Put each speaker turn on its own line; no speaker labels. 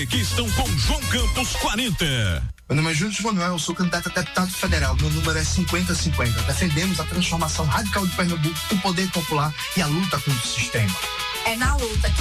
Que estão com João Campos 40.
Meu nome é Júlio Manuel, eu sou candidato a deputado federal. Meu número é 5050. Defendemos a transformação radical de Pernambuco, o poder popular e a luta contra o sistema.
É na luta que